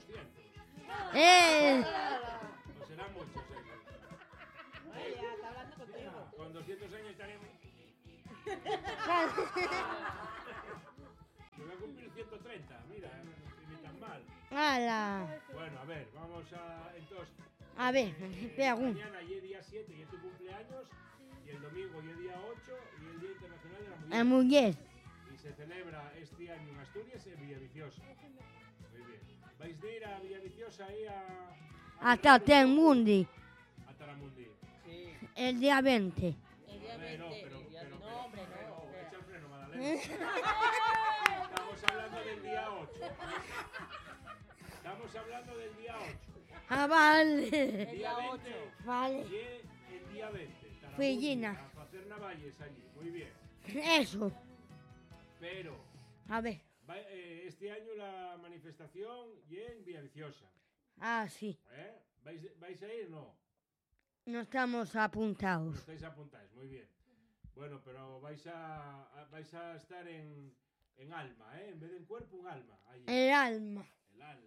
200. ¡Eh! Pues serán muchos ellos. Ya, está hablando contigo. Con 200 años estaremos... Yo voy a cumplir 130, mira, ni tan mal. ¡Hala! Bueno, a ver, vamos a... Entonces... A ver, pregunta. Mañana y el día 7 y es tu cumpleaños, y el domingo y el día 8 y el Día Internacional de la Mujer. La mujer. Y se celebra este año en Asturias en Villaviciosa. Muy bien. ¿Vais a ir a Villaviciosa ahí a Hasta Temundi. a Taramundi? Sí. El día 20. El día Hombre, no, 20. pero, No, hombre, no. echa el freno, Madalena. Estamos hablando del día 8. Estamos hablando del día 8. Ah, vale. El día 8. Vale. Y el día 20. Taramundi, Fellina. a hacer navalles allí. Muy bien. Eso. Pero A ver. este año la manifestación y en Villaviciosa. Ah, sí. ¿Vais a ir? No. No estamos No apuntados. estáis apuntados, muy bien. Bueno, pero vais a estar en alma, ¿eh? En vez de en cuerpo, un alma. Allí. El alma. El alma.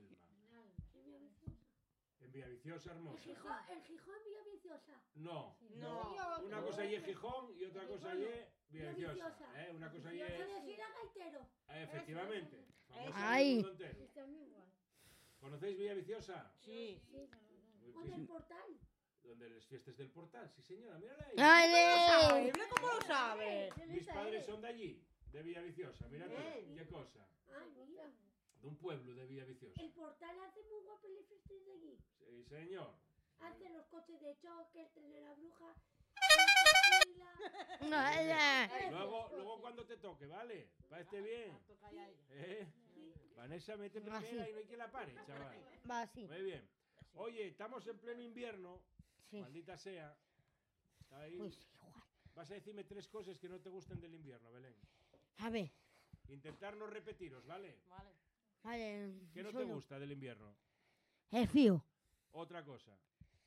En Villaviciosa, hermosa. ¿En Gijón, Villaviciosa? No. No. Una cosa allí es Gijón y otra cosa allí es Villaviciosa. Una cosa allí es... ¿Puedes ir a Gaitero? Efectivamente. Famosa en Ay. el mundo entero. Está muy igual. ¿Conocéis Villaviciosa? Sí. Muy ¿O del bien. portal? Donde las fiestas del portal, sí señora, mírala ahí. ¡Ale! Mira cómo lo sabes. Mis padres son de allí, de Villaviciosa, mira tú, Bien. qué cosa. Ay, mira. De un pueblo de Villaviciosa. El portal hace muy guapo el festín de allí. Sí, señor. Hace los coches de choque, el tren de la bruja. ¡Ale! Luego cuando te toque, ¿vale? Parece bien. Toca ya ella. ¿Eh? Vanessa, mete Ah, sí. primera y no hay quien la pare, chaval. Va así. Muy bien. Oye, estamos en pleno invierno, Sí. maldita sea. Está ahí. Pues igual. Vas a decirme 3 cosas que no te gustan del invierno, Belén. A ver. Intentar no repetiros, ¿vale? Vale. Vale. ¿Qué no te solo gusta del invierno? El frío. Otra cosa.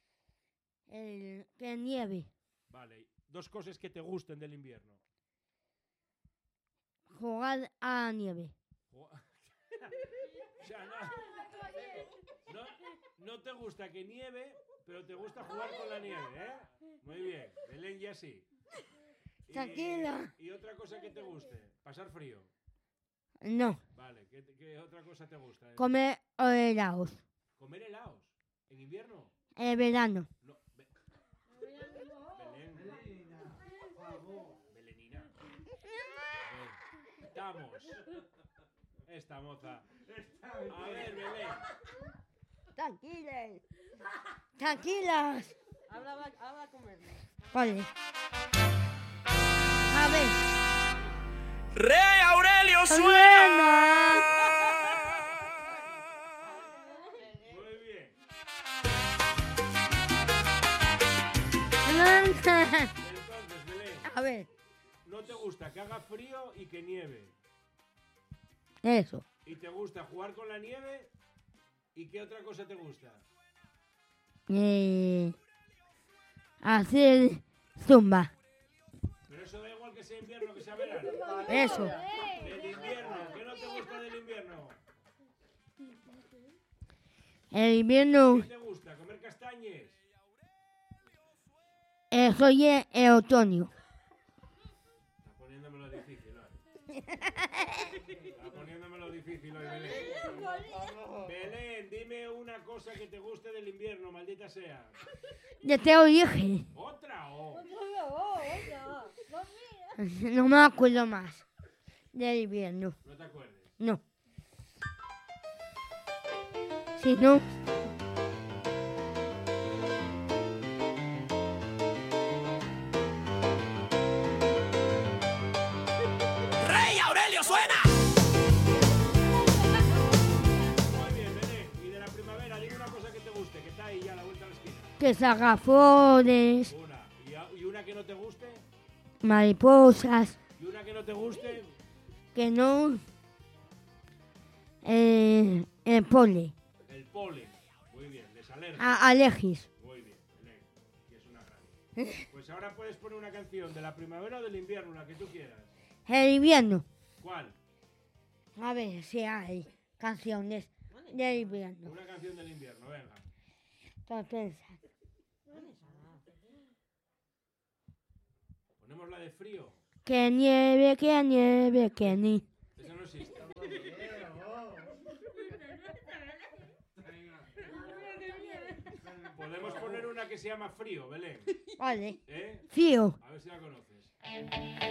Que nieve. Vale. 2 cosas que te gusten del invierno. Jugar a la nieve. O sea, no te gusta que nieve, pero te gusta jugar con la nieve, ¿eh? Muy bien, Belén ya sí. Tranquila. ¿Y otra cosa que te guste? Pasar frío. No. Vale, ¿qué otra cosa te gusta? Comer helados. ¿Comer helados? ¿En invierno? En verano. No. Belén. Belenina. Estamos. Esta moza. A ver, Belén. Tranquilas. Tranquilas. Habla con él. Vale. A ver. Rey Aurelio Suena. Muy bien. Entonces, Belén, A ver. no te gusta que haga frío y que nieve. Eso. ¿Y te gusta jugar con la nieve? ¿Y qué otra cosa te gusta? Hacer zumba. Pero eso da igual que sea invierno que sea verano. Eso. Del invierno, ¿qué no te gusta del invierno? El invierno. ¿Qué te gusta? ¿Comer castañes? Eso es el otoño. Está poniéndomelo difícil hoy. Está poniéndomelo difícil hoy, Belén. Belén, dime una cosa que te guste del invierno, maldita sea. Ya te lo dije. ¿Otra o? No me acuerdo más del invierno. No te acuerdes. No. Si no. Rey Aurelio suena. Muy bien, Belén. Y de la primavera, dime una cosa que te guste, que está ahí ya a la vuelta de la esquina. Que salga flores, Una. ¿Y una que no te guste? mariposas, ¿Y una que no te guste? que no. El pole. El polen. Muy bien, les alerta. Alergis. Muy bien, Belén. Y es una gran. Pues ahora puedes poner una canción de la primavera o del invierno, la que tú quieras. El invierno. ¿Cuál? A ver si hay canciones. del invierno. Una canción del invierno, venga. Para pensar. Ponemos la de frío. Que nieve, que nieve, que ni. Eso no existe. Podemos poner una que se llama Frío, Belén. Vale. ¿Eh? Fío. A ver si la conoces.